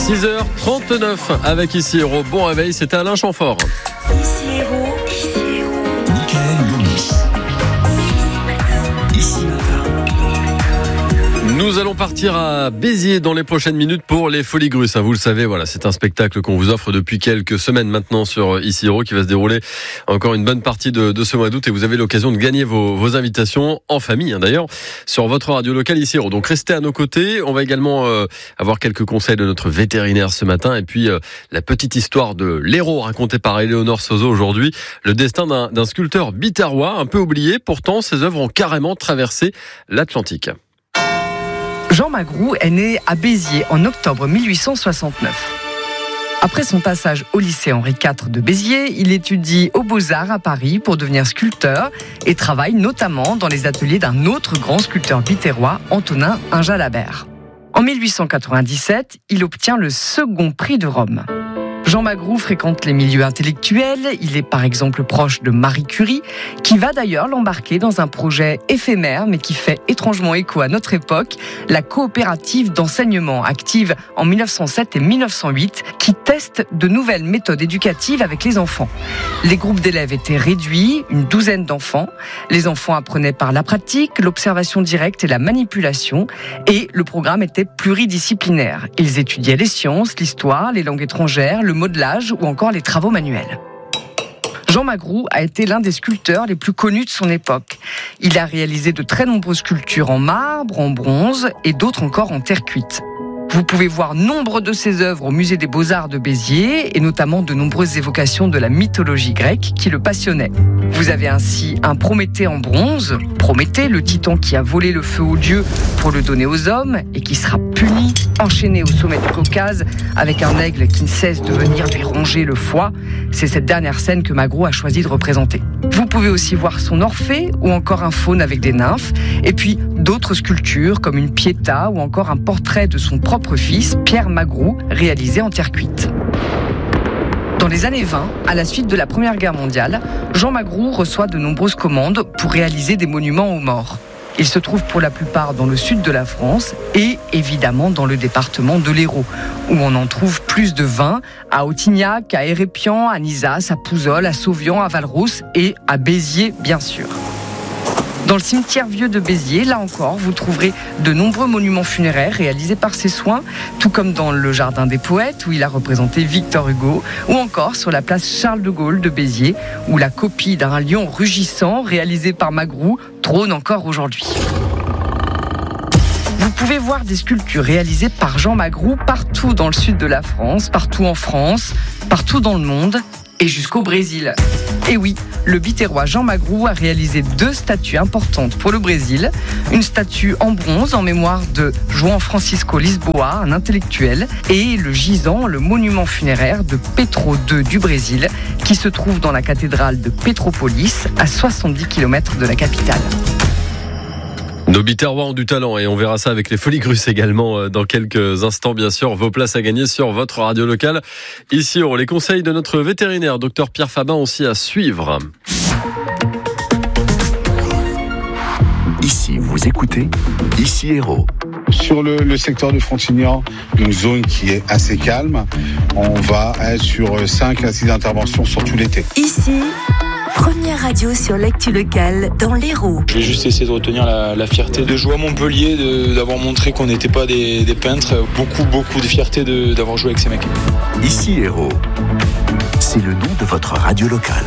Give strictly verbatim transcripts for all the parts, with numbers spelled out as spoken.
six heures trente-neuf avec Ici Héros. Bon réveil, c'était Alain Chamfort. Ici Héros, Ici Héros. Michael Lounis. Ici Matin. Nous allons partir à Béziers dans les prochaines minutes pour les Folies Grusses. Vous le savez, voilà, c'est un spectacle qu'on vous offre depuis quelques semaines maintenant sur Ici Héros qui va se dérouler encore une bonne partie de, de ce mois d'août et vous avez l'occasion de gagner vos, vos invitations en famille hein, d'ailleurs sur votre radio locale Ici Héros. Donc restez à nos côtés. On va également euh, avoir quelques conseils de notre vétérinaire ce matin et puis euh, la petite histoire de l'héros racontée par Éléonore Sozo aujourd'hui. Le destin d'un, d'un sculpteur biterrois un peu oublié. Pourtant, ses œuvres ont carrément traversé l'Atlantique. Jean Magroux est né à Béziers en octobre mille huit cent soixante-neuf. Après son passage au lycée Henri quatre de Béziers, il étudie aux Beaux-Arts à Paris pour devenir sculpteur et travaille notamment dans les ateliers d'un autre grand sculpteur biterrois, Antonin Injalabert. En mille huit cent quatre-vingt-dix-sept, il obtient le second prix de Rome. Jean Magroux fréquente les milieux intellectuels, il est par exemple proche de Marie Curie, qui va d'ailleurs l'embarquer dans un projet éphémère mais qui fait étrangement écho à notre époque, la coopérative d'enseignement active en mille neuf cent sept et mille neuf cent huit, qui teste de nouvelles méthodes éducatives avec les enfants. Les groupes d'élèves étaient réduits, une douzaine d'enfants, les enfants apprenaient par la pratique, l'observation directe et la manipulation, et le programme était pluridisciplinaire. Ils étudiaient les sciences, l'histoire, les langues étrangères, le modelage ou encore les travaux manuels. Jean Magroux a été l'un des sculpteurs les plus connus de son époque. Il a réalisé de très nombreuses sculptures en marbre, en bronze et d'autres encore en terre cuite. Vous pouvez voir nombre de ses œuvres au musée des Beaux-Arts de Béziers et notamment de nombreuses évocations de la mythologie grecque qui le passionnait. Vous avez ainsi un Prométhée en bronze, Prométhée, le titan qui a volé le feu aux dieux pour le donner aux hommes et qui sera puni, enchaîné au sommet du Caucase avec un aigle qui ne cesse de venir lui ronger le foie. C'est cette dernière scène que Magroux a choisi de représenter. Vous pouvez aussi voir son Orphée ou encore un faune avec des nymphes et puis d'autres sculptures comme une Pietà ou encore un portrait de son propre fils, Pierre Magroux, réalisé en terre cuite. Dans les années vingt, à la suite de la Première Guerre mondiale, Jean Magroux reçoit de nombreuses commandes pour réaliser des monuments aux morts. Ils se trouvent pour la plupart dans le sud de la France et évidemment dans le département de l'Hérault, où on en trouve plus de vingt, à Autignac, à Hérépian, à Nizas, à Pouzol, à Sauvian, à Valrousse et à Béziers bien sûr. Dans le cimetière vieux de Béziers, là encore, vous trouverez de nombreux monuments funéraires réalisés par ses soins, tout comme dans le Jardin des Poètes, où il a représenté Victor Hugo, ou encore sur la place Charles de Gaulle de Béziers, où la copie d'un lion rugissant, réalisé par Magroux, trône encore aujourd'hui. Vous pouvez voir des sculptures réalisées par Jean Magroux partout dans le sud de la France, partout en France, partout dans le monde, et jusqu'au Brésil. Et oui, le biterrois Jean Magroux a réalisé deux statues importantes pour le Brésil. Une statue en bronze en mémoire de João Francisco Lisboa, un intellectuel, et le gisant, le monument funéraire de Petro deux du Brésil, qui se trouve dans la cathédrale de Petrópolis, à soixante-dix kilomètres de la capitale. Nos biterrois ont du talent et on verra ça avec les Folies Grusses également dans quelques instants bien sûr. Vos places à gagner sur votre radio locale. Ici, les conseils de notre vétérinaire, docteur Pierre Fabin, aussi à suivre. Ici, vous écoutez Ici Héros. Sur le, le secteur de Frontignan, une zone qui est assez calme. On va être sur cinq à six interventions sur tout l'été. Ici, première radio sur l'actu locale dans l'Hérault. Je vais juste essayer de retenir la, la fierté de jouer à Montpellier, de, d'avoir montré qu'on n'était pas des, des peintres. Beaucoup, beaucoup de fierté de, d'avoir joué avec ces mecs. Ici Héros, c'est le nom de votre radio locale.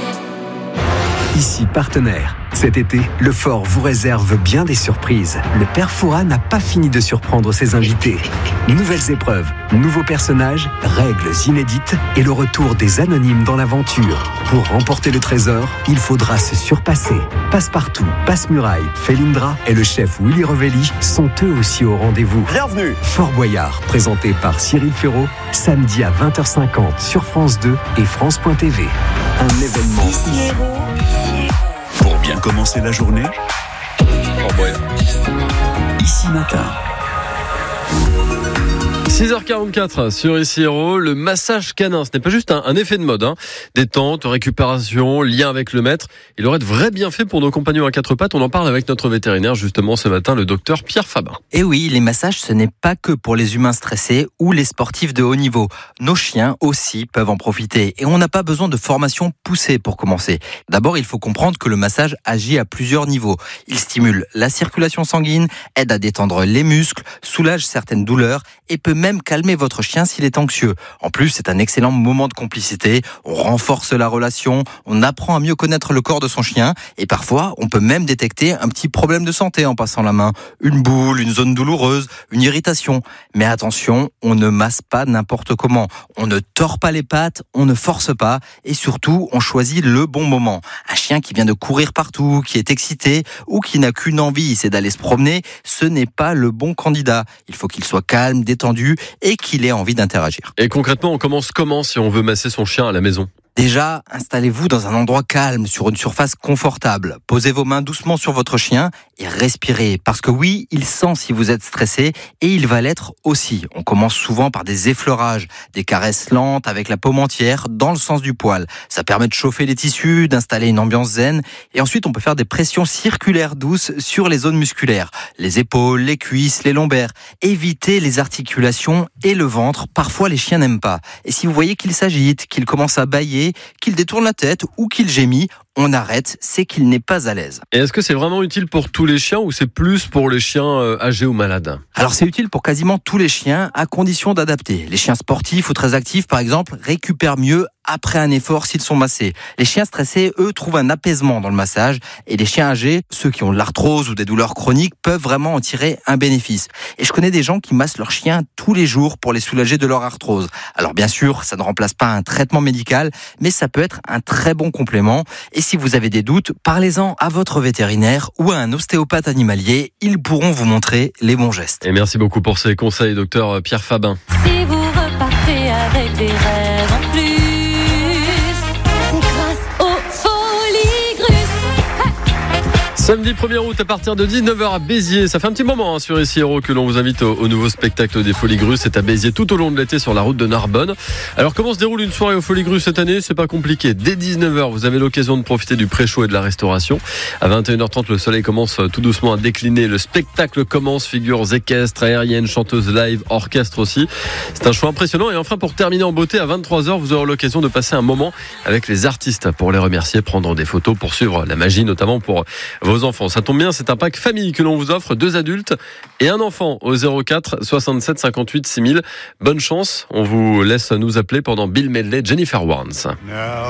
Ici partenaire. Cet été, le Fort vous réserve bien des surprises. Le Père Fouras n'a pas fini de surprendre ses invités. Nouvelles épreuves, nouveaux personnages, règles inédites et le retour des anonymes dans l'aventure. Pour remporter le trésor, il faudra se surpasser. Passepartout, Passe-Muraille, Felindra et le chef Willy Revelli sont eux aussi au rendez-vous. Bienvenue. Fort Boyard, présenté par Cyril Ferraud, samedi à vingt heures cinquante sur France deux et France point T V. Un événement Ici Héros. pour bien commencer la journée. Fort Boyard. Ici Matin. six heures quarante-quatre sur Ici Héros, le massage canin, ce n'est pas juste un, un effet de mode, hein. Détente, récupération, lien avec le maître. Il aurait de vrais bienfaits pour nos compagnons à quatre pattes. On en parle avec notre vétérinaire justement ce matin, le docteur Pierre Fabin. Et oui, les massages, ce n'est pas que pour les humains stressés ou les sportifs de haut niveau. Nos chiens aussi peuvent en profiter et on n'a pas besoin de formation poussée pour commencer. D'abord, il faut comprendre que le massage agit à plusieurs niveaux. Il stimule la circulation sanguine, aide à détendre les muscles, soulage certaines douleurs et peut même calmer votre chien s'il est anxieux. En plus, c'est un excellent moment de complicité. On renforce la relation, on apprend à mieux connaître le corps de son chien et parfois, on peut même détecter un petit problème de santé en passant la main. Une boule, une zone douloureuse, une irritation. Mais attention, on ne masse pas n'importe comment. On ne tord pas les pattes, on ne force pas et surtout, on choisit le bon moment. Un chien qui vient de courir partout, qui est excité ou qui n'a qu'une envie, c'est d'aller se promener, ce n'est pas le bon candidat. Il faut qu'il soit calme, détendu et qu'il ait envie d'interagir. Et concrètement, on commence comment si on veut masser son chien à la maison ? Déjà, installez-vous dans un endroit calme, sur une surface confortable. Posez vos mains doucement sur votre chien et respirez. Parce que oui, il sent si vous êtes stressé et il va l'être aussi. On commence souvent par des effleurages, des caresses lentes avec la paume entière dans le sens du poil. Ça permet de chauffer les tissus, d'installer une ambiance zen. Et ensuite, on peut faire des pressions circulaires douces sur les zones musculaires. Les épaules, les cuisses, les lombaires. Évitez les articulations et le ventre. Parfois, les chiens n'aiment pas. Et si vous voyez qu'il s'agite, qu'il commence à bâiller, qu'il détourne la tête ou qu'il gémit, on arrête, c'est qu'il n'est pas à l'aise. Et est-ce que c'est vraiment utile pour tous les chiens ou c'est plus pour les chiens âgés ou malades ? Alors c'est utile pour quasiment tous les chiens à condition d'adapter. Les chiens sportifs ou très actifs par exemple récupèrent mieux après un effort s'ils sont massés. Les chiens stressés, eux, trouvent un apaisement dans le massage et les chiens âgés, ceux qui ont de l'arthrose ou des douleurs chroniques, peuvent vraiment en tirer un bénéfice. Et je connais des gens qui massent leurs chiens tous les jours pour les soulager de leur arthrose. Alors bien sûr, ça ne remplace pas un traitement médical, mais ça peut être un très bon complément. Et si vous avez des doutes, parlez-en à votre vétérinaire ou à un ostéopathe animalier. Ils pourront vous montrer les bons gestes. Et merci beaucoup pour ces conseils, docteur Pierre Fabin. Si vous repartez avec des rêves en plus, c'est grâce aux Foligrus. Samedi premier août à partir de dix-neuf heures à Béziers. Ça fait un petit moment hein, sur Ici Héros que l'on vous invite au, au nouveau spectacle des Foligrus. C'est à Béziers tout au long de l'été sur la route de Narbonne. Alors comment se déroule une soirée aux Foligrus cette année ? C'est pas compliqué. Dès dix-neuf heures, vous avez l'occasion de profiter du pré-show et de la restauration. À vingt et une heures trente, le soleil commence tout doucement à décliner. Le spectacle commence. Figures équestres, aériennes, chanteuses live, orchestre aussi. C'est un show impressionnant. Et enfin, pour terminer en beauté, à vingt-trois heures, vous aurez l'occasion de passer un moment avec les artistes pour les remercier, prendre des photos, poursuivre la magie, notamment pour vos enfants. Ça tombe bien, c'est un pack famille que l'on vous offre, deux adultes et un enfant au zéro quatre soixante-sept cinquante-huit six mille. Bonne chance, on vous laisse nous appeler pendant Bill Medley, Jennifer Warnes.